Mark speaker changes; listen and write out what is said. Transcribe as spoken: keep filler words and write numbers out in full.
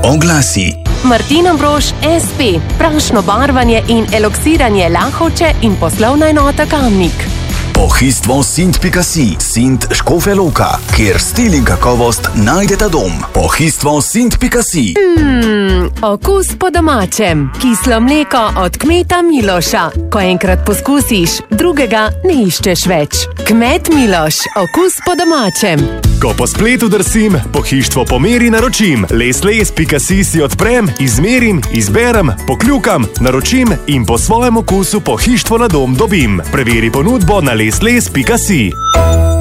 Speaker 1: Oglasi.
Speaker 2: Martin Ambrož es pe, prašno barvanje in eloksiranje Lahovče in poslovna enota Kamnik.
Speaker 1: Pohištvo Sint pika si, Sint Škofja Loka, kjer stil in kakovost najdeta dom. Pohištvo Sint pika si.
Speaker 2: Mmm, okus po domačem. Kislo mleko od kmeta Miloša. Ko enkrat poskusiš, drugega ne iščeš več. Kmet Miloš, okus po domačem.
Speaker 3: Ko po spletu drsim, pohištvo po meri naročim. lesles pika si si odprem, izmerim, izberem, pokljukam, naročim in po svojem okusu pohištvo na dom dobim. Preveri ponudbo na lesles pika si.